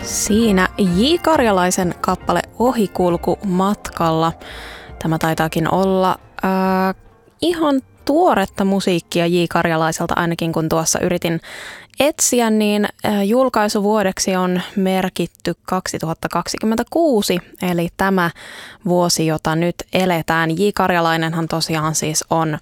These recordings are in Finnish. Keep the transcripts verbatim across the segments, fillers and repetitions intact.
Siinä J. Karjalaisen kappale Ohikulku matkalla. Tämä taitaakin olla äh, ihan tuoretta musiikkia J. Karjalaiselta, ainakin kun tuossa yritin etsiä, niin äh, julkaisuvuodeksi on merkitty kaksituhattakaksikymmentäkuusi, eli tämä vuosi, jota nyt eletään. J. Karjalainenhan tosiaan siis on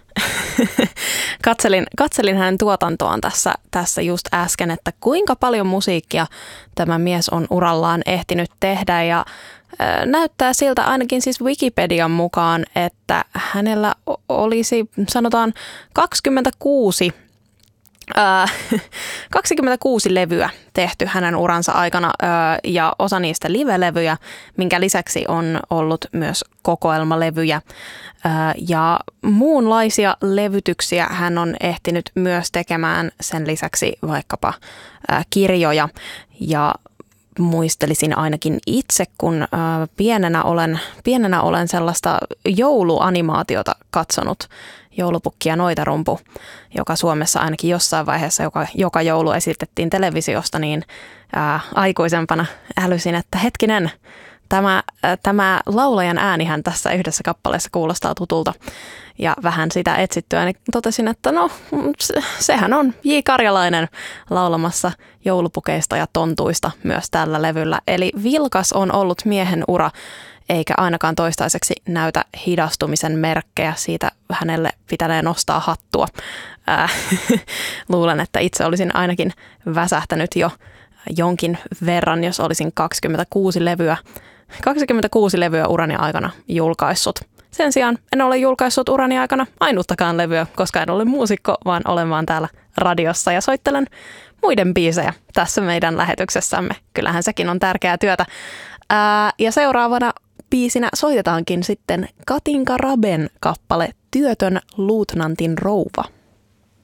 katselin, katselin hänen tuotantoaan tässä, tässä just äsken, että kuinka paljon musiikkia tämä mies on urallaan ehtinyt tehdä, ja ää, näyttää siltä ainakin siis Wikipedian mukaan, että hänellä olisi sanotaan kaksikymmentäkuusi Äh, kaksikymmentäkuusi levyä tehty hänen uransa aikana äh, ja osa niistä live-levyjä, minkä lisäksi on ollut myös kokoelmalevyjä äh, ja muunlaisia levytyksiä hän on ehtinyt myös tekemään, sen lisäksi vaikkapa äh, kirjoja, ja muistelisin ainakin itse, kun äh, pienenä, olen, pienenä olen sellaista jouluanimaatiota katsonut, Joulupukki ja Noitarumpu, joka Suomessa ainakin jossain vaiheessa joka, joka joulu esitettiin televisiosta, niin ää, aikuisempana älysin, että hetkinen, tämä, ää, tämä laulajan äänihän tässä yhdessä kappaleessa kuulostaa tutulta. Ja vähän sitä etsittyä, niin totesin, että no, se, sehän on J. Karjalainen laulamassa joulupukeista ja tontuista myös tällä levyllä. Eli vilkas on ollut miehen ura, eikä ainakaan toistaiseksi näytä hidastumisen merkkejä. Siitä hänelle pitänee nostaa hattua. Ää, luulen, että itse olisin ainakin väsähtänyt jo jonkin verran, jos olisin kaksikymmentäkuusi levyä, kaksikymmentäkuusi levyä urani aikana julkaissut. Sen sijaan en ole julkaissut urani aikana ainuttakaan levyä, koska en ole muusikko, vaan olen vaan täällä radiossa ja soittelen muiden biisejä tässä meidän lähetyksessämme. Kyllähän sekin on tärkeää työtä. Ää, ja seuraavana biisinä soitetaankin sitten Katinka Raben kappale Työtön luutnantin rouva.